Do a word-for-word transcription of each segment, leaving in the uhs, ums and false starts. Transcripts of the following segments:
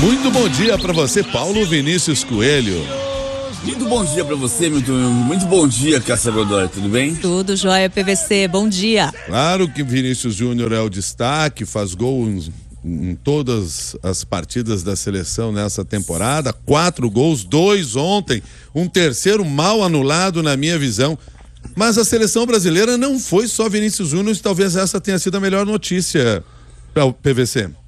Muito bom dia para você, Paulo Vinícius Coelho. Muito bom dia para você, muito, muito bom dia, Cássia Godoy, tudo bem? Tudo jóia, P V C, bom dia. Claro que Vinícius Júnior é o destaque, faz gol em, em todas as partidas da seleção nessa temporada, quatro gols, dois ontem, um terceiro mal anulado na minha visão. Mas a seleção brasileira não foi só Vinícius Júnior, e talvez essa tenha sido a melhor notícia para o P V C.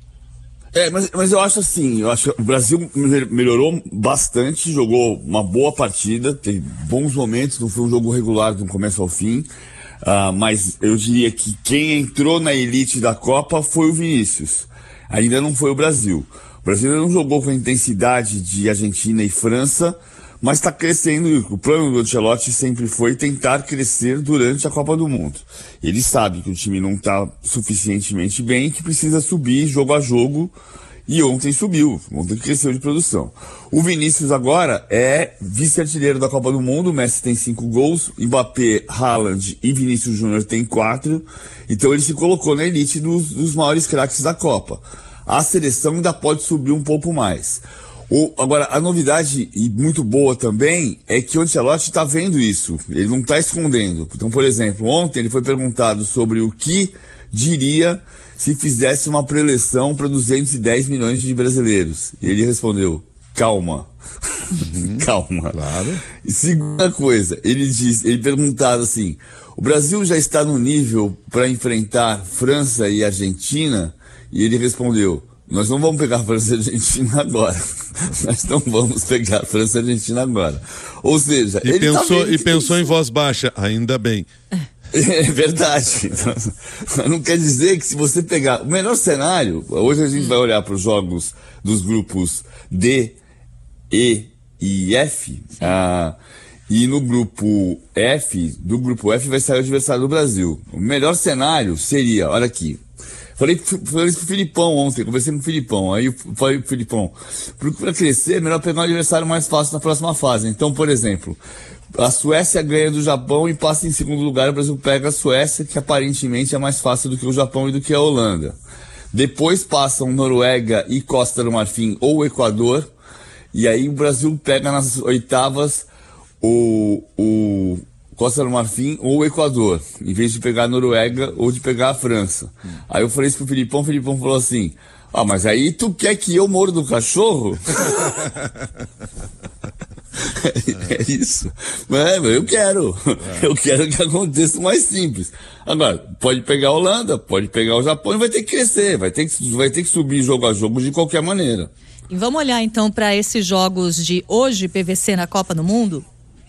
É, mas, mas eu acho assim, eu acho que o Brasil melhorou bastante, jogou uma boa partida, teve bons momentos, não foi um jogo regular do começo ao fim, uh, mas eu diria que quem entrou na elite da Copa foi o Vinícius, ainda não foi o Brasil. O Brasil não jogou com a intensidade de Argentina e França, mas está crescendo. O plano do Ancelotti sempre foi tentar crescer durante a Copa do Mundo. Ele sabe que o time não está suficientemente bem, que precisa subir jogo a jogo, e ontem subiu, ontem cresceu de produção. O Vinícius agora é vice-artilheiro da Copa do Mundo, o Messi tem cinco gols, Mbappé, Haaland e Vinícius Júnior tem quatro, então ele se colocou na elite dos, dos maiores craques da Copa. A seleção ainda pode subir um pouco mais. O, agora, a novidade, e muito boa também, é que o Ancelotti está vendo isso, ele não está escondendo. Então, por exemplo, ontem ele foi perguntado sobre o que diria se fizesse uma preleção para duzentos e dez milhões de brasileiros. E ele respondeu, calma, uhum, calma. Claro. E segunda coisa, ele disse, ele perguntado assim, o Brasil já está no nível para enfrentar França e Argentina? E ele respondeu, nós não vamos pegar França e Argentina agora. Nós não vamos pegar França e Argentina agora. Ou seja, e ele pensou, tá e pensou em voz baixa, ainda bem. É verdade. Então, não quer dizer que se você pegar o melhor cenário, hoje a gente vai olhar para os jogos dos grupos D, E e F, ah, e no grupo F, do grupo F vai sair o adversário do Brasil. O melhor cenário seria, olha aqui, Falei, falei isso pro Filipão ontem, conversei com o Filipão, aí eu falei pro Filipão, para crescer é melhor pegar um adversário mais fácil na próxima fase. Então, por exemplo, a Suécia ganha do Japão e passa em segundo lugar, o Brasil pega a Suécia, que aparentemente é mais fácil do que o Japão e do que a Holanda. Depois passam Noruega e Costa do Marfim ou o Equador, e aí o Brasil pega nas oitavas o... o Costa do Marfim ou o Equador, em vez de pegar a Noruega ou de pegar a França. Hum. Aí eu falei isso pro Filipão, o Filipão falou assim, ah, mas aí tu quer que eu moro do cachorro? é, é isso. É, eu quero. É. Eu quero que aconteça mais simples. Agora, pode pegar a Holanda, pode pegar o Japão e vai ter que crescer, vai ter que, vai ter que subir jogo a jogo de qualquer maneira. E vamos olhar então para esses jogos de hoje, P V C, na Copa do Mundo?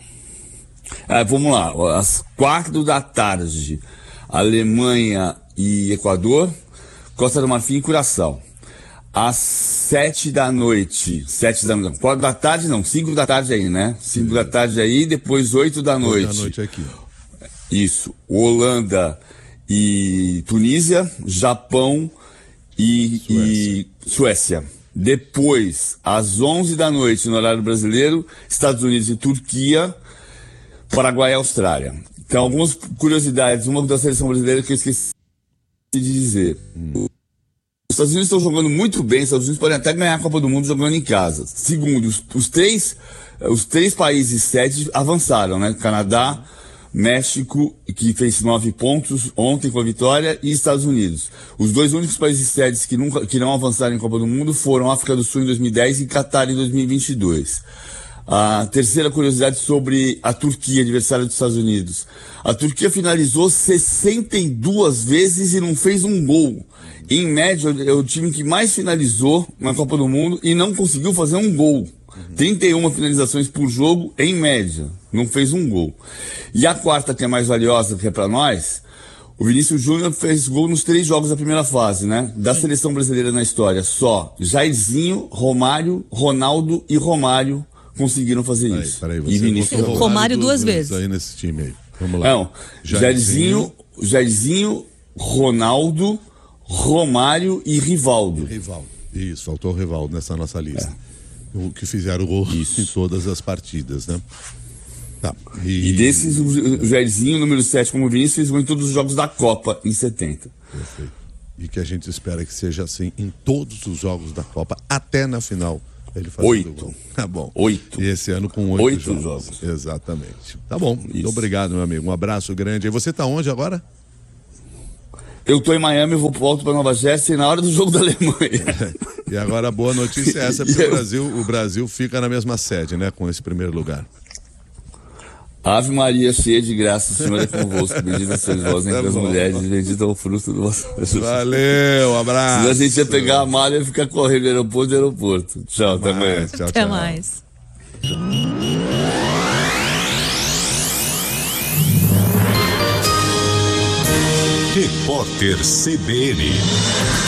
Ah, vamos lá, às quatro da tarde, Alemanha e Equador, Costa do Marfim e Curaçao. Às sete da noite, sete da noite, quatro da tarde não, cinco da tarde aí, né? Cinco Sim. da tarde aí, depois oito da noite. Oito da noite aqui. Isso, Holanda e Tunísia, Japão e Suécia. e Suécia. Depois, às onze da noite, no horário brasileiro, Estados Unidos e Turquia, Paraguai e Austrália. Então, algumas curiosidades, uma da seleção brasileira que eu esqueci de dizer. Hum. Os Estados Unidos estão jogando muito bem, os Estados Unidos podem até ganhar a Copa do Mundo jogando em casa. Segundo, os, os, três, os três países sede avançaram, né? Canadá, México, que fez nove pontos ontem com a vitória, e Estados Unidos. Os dois únicos países sedes que, nunca, que não avançaram em Copa do Mundo foram África do Sul em dois mil e dez e Catar em dois mil e vinte e dois. A terceira curiosidade sobre a Turquia, adversária dos Estados Unidos. A Turquia finalizou sessenta e duas vezes e não fez um gol. Em média, é o time que mais finalizou na Copa do Mundo e não conseguiu fazer um gol. trinta e uma finalizações por jogo, em média. Não fez um gol. E a quarta, que é mais valiosa, que é para nós, o Vinícius Júnior fez gol nos três jogos da primeira fase, né? Da seleção brasileira na história. Só Jairzinho, Romário, Ronaldo e Romário conseguiram fazer peraí, isso. Peraí, você e Vinícius Romário, Romário duas vezes. Aí nesse time aí. Vamos lá. Não, Jairzinho, Jairzinho, Ronaldo, Romário e Rivaldo. Rivaldo. Isso, faltou o Rivaldo nessa nossa lista. É. O que fizeram gol em todas as partidas, né? Tá. E... e desses, o Jairzinho, número sete, como o Vinícius, fez gol em todos os jogos da Copa, em setenta. Perfeito. E que a gente espera que seja assim em todos os jogos da Copa, até na final. Ele faz Oito. Gol. Tá bom. Oito. E esse ano com oito, Oito jogos. jogos. Exatamente. Tá bom. Muito Isso. obrigado, meu amigo. Um abraço grande. E você tá onde agora? Eu tô em Miami, vou volto para Nova Jersey na hora do jogo da Alemanha. E agora a boa notícia é essa, porque o Brasil, o Brasil fica na mesma sede, né? Com esse primeiro lugar. Ave Maria, cheia de graça, o Senhor é convosco. Bendita sois vós entre as mulheres, bendito é o fruto do vosso. Valeu, abraço. Se a gente ia pegar a malha e ficar correndo do aeroporto do aeroporto. Tchau, até amanhã. Tchau, Até tchau. mais. Repórter C B N.